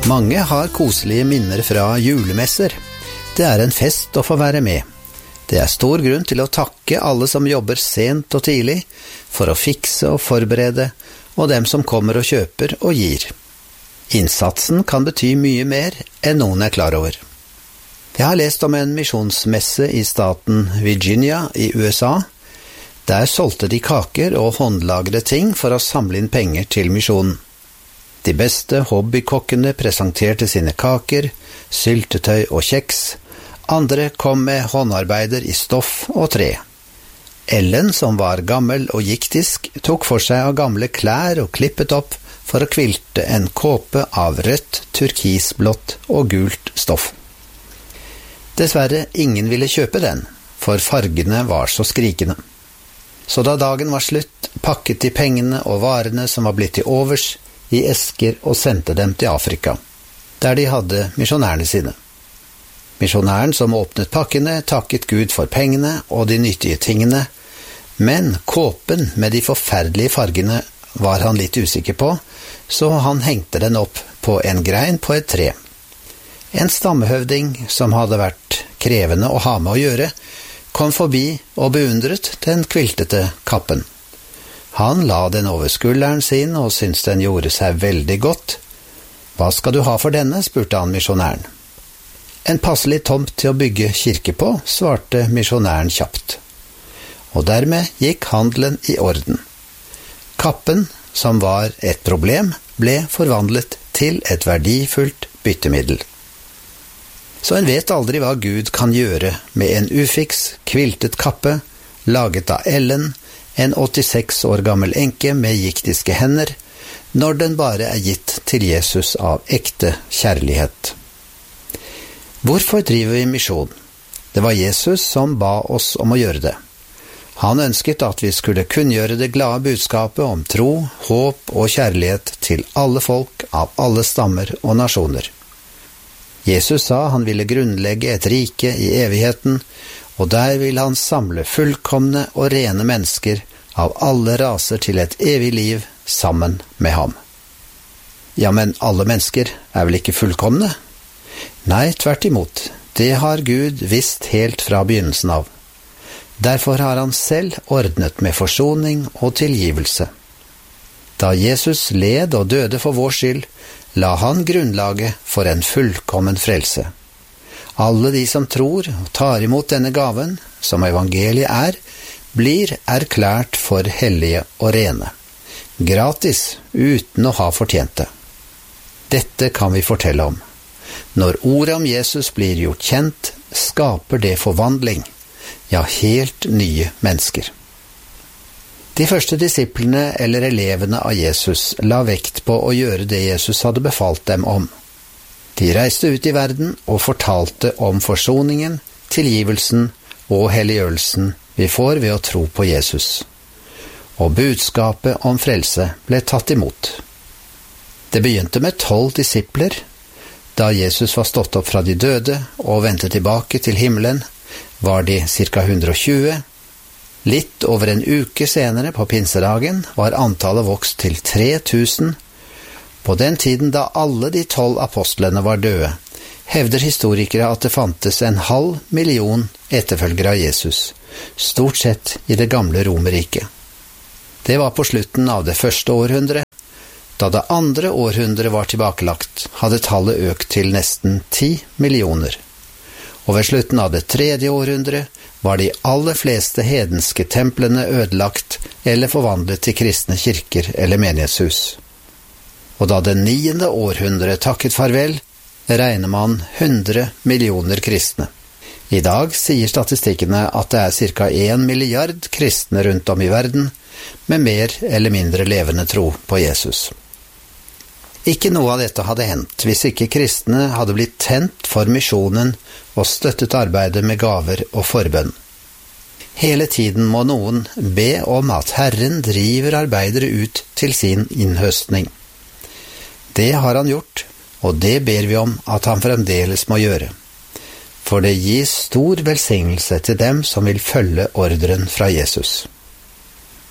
Mange har koselige minner fra julemesser. Det er en fest å få være med. Det er stor grunn til å takke alle som jobber sent og tidlig for å fikse og forberede, og dem som kommer og kjøper og gir. Innsatsen kan bety mye mer enn noen er klar over. Jeg har lest om en misjonsmesse i staten Virginia i USA. Der solgte de kaker og håndlagede ting for å samle inn penger til misjonen. De beste hobbykokkene presenterte sine kaker, syltetøy og kjeks. Andre kom med håndarbeider i stoff og tre. Ellen, som var gammel og giktisk, tok for seg av gamle klær og klippet opp for å kvilte en kåpe av rødt, turkisblått og gult stoff. Dessverre, ingen ville kjøpe den, for fargene var så skrikende. Så da dagen var slutt, pakket de pengene og varene som var blitt til overs, i esker og sendte dem til Afrika, der de hadde misjonærene sine. Misjonæren som åpnet pakkene takket Gud for pengene og de nyttige tingene, men kåpen med de forferdelige fargene var han litt usikker på, så han hengte den opp på en grein på et tre. En stammehøvding som hadde vært krevende å ha med å gjøre, kom forbi og beundret den kviltete kappen. Han la den over skulderen sin og syntes den gjorde seg veldig godt. «Hva skal du ha for denne?» spurte han misjonæren. «En passelig tomt til å bygge kirke på», svarte misjonæren kjapt. Og dermed gikk handelen i orden. Kappen, som var et problem, ble forvandlet til et verdifullt byttemiddel. Så en vet aldri hva Gud kan gjøre med en ufiks, kviltet kappe, laget av Ellen, en 86 år gammel enke med giktiske hender, når den bare er gitt til Jesus av ekte kjærlighet. Hvorfor driver vi misjon? Det var Jesus som ba oss om å gjøre det. Han ønsket at vi skulle kunngjøre det glade budskapet om tro, håp og kjærlighet til alle folk av alle stammer og nasjoner. Jesus sa han ville grunnlegge et rike i evigheten, og der vil han samle fullkomne og rene mennesker av alle raser til et evig liv sammen med ham. Ja, men alle mennesker er vel ikke fullkomne? Nei, tvert imot. Det har Gud visst helt fra begynnelsen av. Derfor har han selv ordnet med forsoning og tilgivelse. Da Jesus led og døde for vår skyld, la han grunnlaget for en fullkommen frelse. Alle de som tror og tar imot denne gaven, som evangeliet er, blir erklært for hellige og rene. Gratis, uten å ha fortjent det. Dette kan vi fortelle om. Når ordet om Jesus blir gjort kjent, skaper det forvandling, ja, helt nye mennesker. De første disiplene eller elevene av Jesus la vekt på å gjøre det Jesus hadde befalt dem om. De reiste ut i verden og fortalte om forsoningen, tilgivelsen og helliggjørelsen vi får ved å tro på Jesus. Og budskapet om frelse ble tatt imot. Det begynte med 12 disipler. Da Jesus var stått opp fra de døde og vendte tilbake til himmelen, var de ca. 120. Litt over en uke senere på pinsedagen var antallet vokst til 3000. På den tiden da alle de 12 apostlene var døde, hevder historikere at det fantes 500 000 etterfølgere av Jesus, stort sett i det gamle Romerriket. Det var på slutten av det første århundret. Da det andre århundret var tilbakelagt, hadde tallet økt til nesten 10 millioner. Og ved slutten av det tredje århundret var de aller fleste hedenske templene ødelagt eller forvandlet til kristne kirker eller menighetshus. Og da det 9. århundret takket farvel, regner man 100 millioner kristne. I dag sier statistikkene at det er ca. 1 milliard kristne rundt om i verden, med mer eller mindre levende tro på Jesus. Ikke noe av dette hadde hendt hvis ikke kristne hadde blitt tent for misjonen og støttet arbeidet med gaver og forbønn. Hele tiden må noen be om at Herren driver arbeidere ut til sin innhøstning. Det har han gjort, og det ber vi om at han fremdeles må gjøre. For det gis stor velsignelse til dem som vil følge ordren fra Jesus.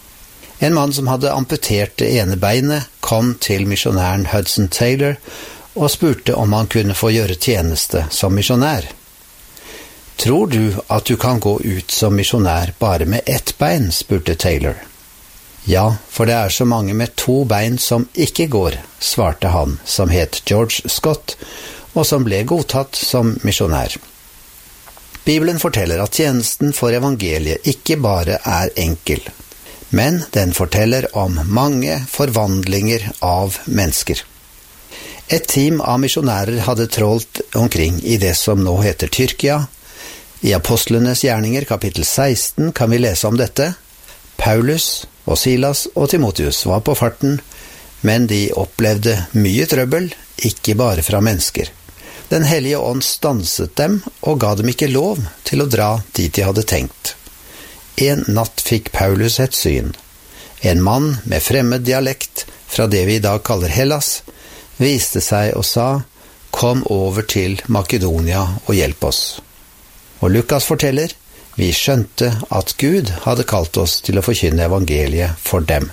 En mann som hadde amputert det ene beinet, kom til misjonæren Hudson Taylor og spurte om han kunne få gjøre tjeneste som misjonær. «Tror du at du kan gå ut som misjonær bare med ett bein?» spurte Taylor. «Ja, for det er så mange med 2 bein som ikke går», svarte han, som het George Scott, og som ble godtatt som misjonær. Bibelen forteller at tjenesten for evangeliet ikke bare er enkel, men den forteller om mange forvandlinger av mennesker. Et team av misjonærer hadde trålt omkring i det som nå heter Tyrkia. I Apostlenes gjerninger kapittel 16 kan vi lese om dette. Paulus og Silas og Timotheus var på farten, men de opplevde mye trøbbel, ikke bare fra mennesker. Den hellige ånd stanset dem og ga dem ikke lov til å dra dit de hadde tenkt. En natt fikk Paulus et syn. En mann med fremmed dialekt fra det vi i dag kaller Hellas, viste seg og sa, «Kom over til Makedonia og hjelp oss». Og Lukas forteller, vi skjønte at Gud hadde kalt oss til å forkynne evangeliet for dem.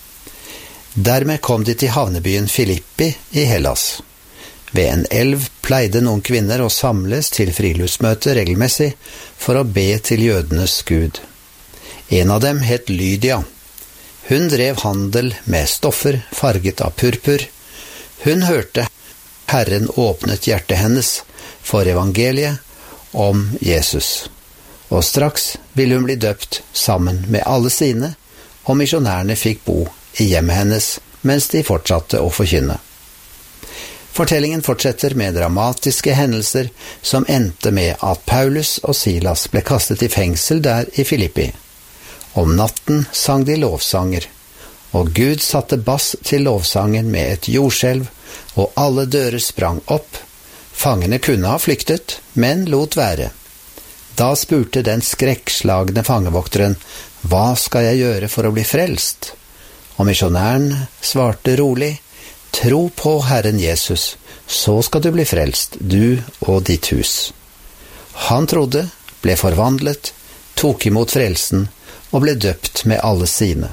Dermed kom de til havnebyen Filippi i Hellas. Ved en elv pleide noen kvinner å samles til friluftsmøte regelmessig for å be til jødenes Gud. En av dem het Lydia. Hun drev handel med stoffer farget av purpur. Hun hørte Herren åpnet hjertet hennes for evangeliet om Jesus, og straks ville hun bli døpt sammen med alle sine, og misjonærene fikk bo i hjemmet hennes mens de fortsatte å forkynne. Fortellingen fortsetter med dramatiske hendelser som endte med at Paulus og Silas ble kastet i fengsel der i Filippi. Om natten sang de lovsanger, og Gud satte bass til lovsangen med et jordskjelv, og alle dører sprang opp. Fangene kunne ha flyktet, men lot være. Da spurte den skrekkslagne fangevokteren, «Hva skal jeg gjøre for å bli frelst?» Og misjonæren svarte rolig, «Tro på Herren Jesus, så skal du bli frelst, du og ditt hus.» Han trodde, ble forvandlet, tok imot frelsen og ble døpt med alle sine,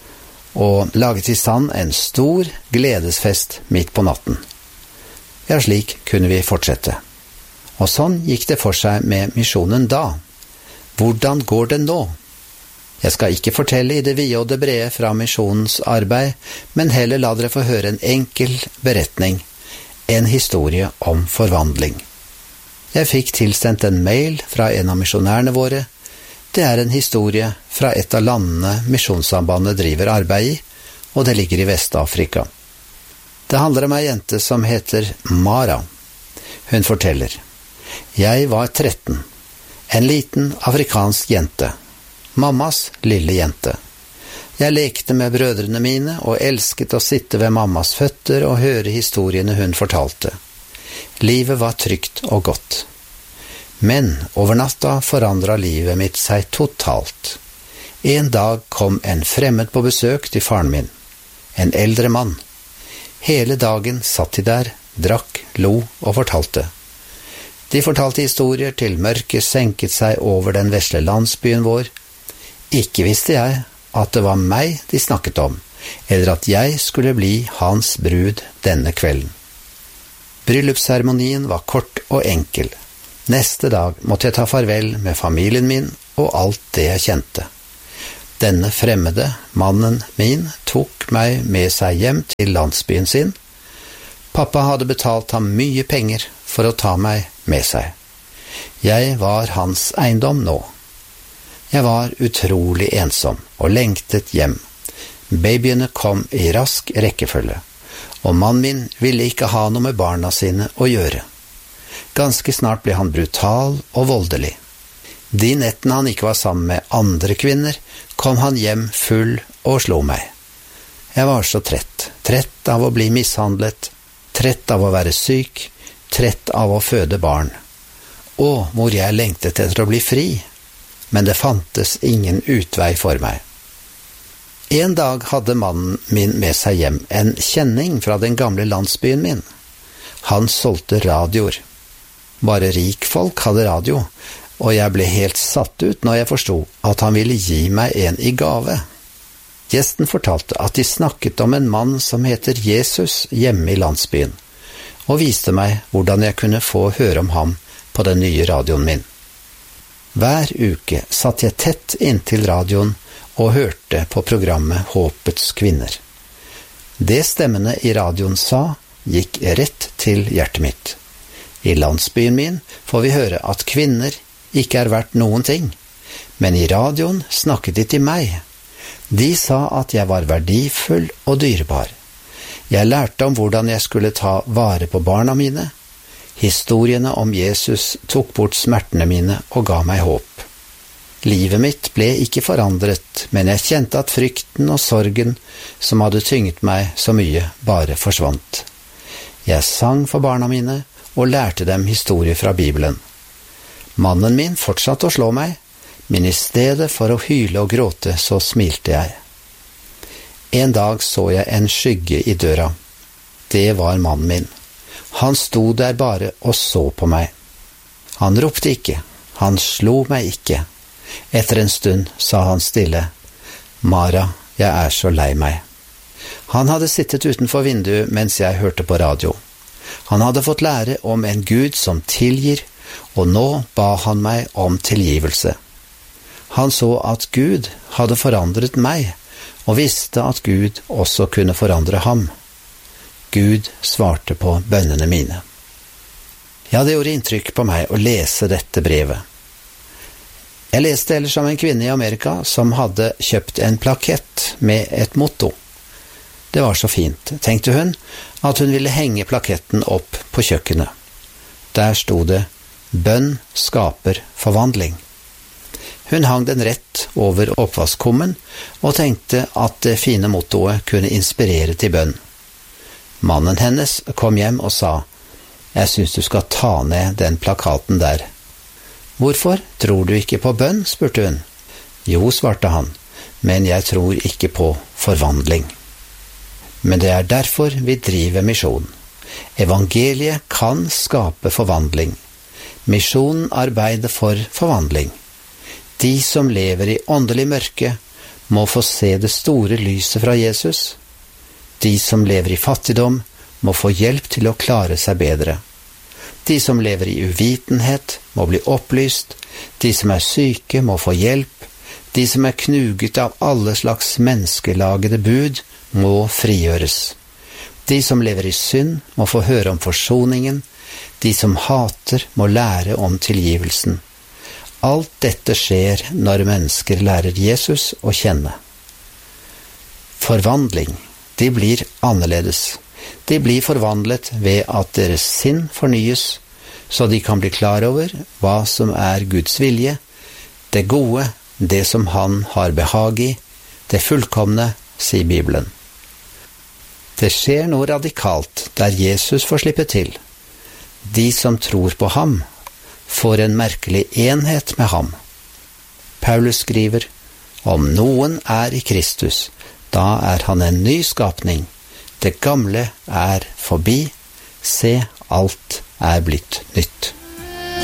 og laget i stand en stor gledesfest midt på natten. Ja, slik kunne vi fortsette. Og sånn gikk det for seg med misjonen da. Hvordan går det nå? Jeg skal ikke fortelle i det vide og det brede fra misjonens arbeid, men heller la dere få høre en enkel beretning, en historie om forvandling. Jeg fikk tilsendt en mail fra en av misjonærene våre. Det er en historie fra et av landene Misjonssambandet driver arbeid i, og det ligger i Vest-Afrika. Det handler om ei jente som heter Mara. Hun forteller, «Jeg var 13, en liten afrikansk jente, mammas lille jente. Jeg lekte med brødrene mine og elsket å sitte ved mammas føtter og høre historiene hun fortalte. Livet var trygt og godt. Men over natta forandret livet mitt seg totalt. En dag kom en fremmed på besøk til faren min, en eldre mann. Hele dagen satt de der, drakk, lo og fortalte. De fortalte historier til mørket senket seg over den vesle landsbyen vår. Ikke visste jeg at det var meg de snakket om, eller at jeg skulle bli hans brud denne kvelden. Bryllupsseremonien var kort og enkel. Neste dag måtte jeg ta farvel med familien min og alt det jeg kjente. Denne fremmede mannen min tok meg med seg hjem til landsbyen sin. Pappa hadde betalt ham mye penger for å ta meg med seg. Jeg var hans eiendom nå. Jeg var utrolig ensom og lengtet hjem. Babyene kom i rask rekkefølge, og mannen min ville ikke ha noe med barna sine å gjøre. Ganske snart ble han brutal og voldelig. De nettene han ikke var sammen med andre kvinner, kom han hjem full og slo meg. Jeg var så trett av å bli mishandlet, trett av å være syk, trett av å føde barn. Og hvor jeg lengtet etter å bli fri, men det fantes ingen utvei for meg. En dag hadde mannen min med seg hjem en kjenning fra den gamle landsbyen min. Han solgte radioer. Bare rikfolk hadde radio, og jeg ble helt satt ut når jeg forstod at han ville gi meg en i gave. Gjesten fortalte at de snakket om en mann som heter Jesus hjemme i landsbyen, og viste meg hvordan jeg kunne få høre om ham på den nye radioen min. Hver uke satt jeg tett inntil radioen og hørte på programmet Håpets kvinner. Det stemmene i radioen sa, gikk rett til hjertet mitt. I landsbyen min får vi høre at kvinner ikke er verdt noen ting, men i radioen snakket de til meg. De sa at jeg var verdifull og dyrebar. Jeg lærte om hvordan jeg skulle ta vare på barna mine. Historiene om Jesus tok bort smertene mine og ga meg håp. Livet mitt ble ikke forandret, men jeg kjente at frykten og sorgen som hadde tynget meg så mye, bare forsvant. Jeg sang for barna mine og lærte dem historier fra Bibelen. Mannen min fortsatte å slå meg, men i stedet for å hyle og gråte så smilte jeg. En dag så jeg en skygge i døra. Det var mannen min. Han sto der bare og så på meg. Han ropte ikke, han slo meg ikke. Etter en stund sa han stille, «Mara, jeg er så lei meg.» Han hadde sittet utenfor vinduet mens jeg hørte på radio. Han hadde fått lære om en Gud som tilgir, og nå ba han meg om tilgivelse. Han så at Gud hadde forandret meg, og visste at Gud også kunne forandre ham. Gud svarte på bønnene mine. Ja, det gjorde inntrykk på meg å lese dette brevet. Jeg leste ellers om en kvinne i Amerika som hadde kjøpt en plakett med et motto. Det var så fint, tenkte hun, at hun ville henge plaketten opp på kjøkkenet. Der stod det, «Bønn skaper forvandling». Hun hang den rett over oppvaskkummen og tenkte at det fine mottoet kunne inspirere til bønn. Mannen hennes kom hjem og sa, «Jeg synes du skal ta ned den plakaten der.» «Hvorfor? Tror du ikke på bønn?» spurte hun. «Jo», svarte han, «men jeg tror ikke på forvandling.» Men det er derfor vi driver misjon. Evangeliet kan skape forvandling. Misjonen arbeider for forvandling. De som lever i åndelig mørke må få se det store lyset fra Jesus. De som lever i fattigdom må få hjelp til å klare seg bedre. De som lever i uvitenhet må bli opplyst. De som er syke må få hjelp. De som er knuget av alle slags menneskelagede bud må frigjøres. De som lever i synd må få høre om forsoningen. De som hater må lære om tilgivelsen. Alt dette skjer når mennesker lærer Jesus å kjenne. Forvandling, de blir annerledes. De blir forvandlet ved at deres sinn fornyes, så de kan bli klar over hva som er Guds vilje, det gode, det som han har behag i, det fullkomne, sier Bibelen. Det skjer noe radikalt der Jesus får slippe til. De som tror på ham, får en merkelig enhet med ham. Paulus skriver, «Om noen er i Kristus, da er han en ny skapning. Det gamle er forbi, se, alt er blitt nytt.»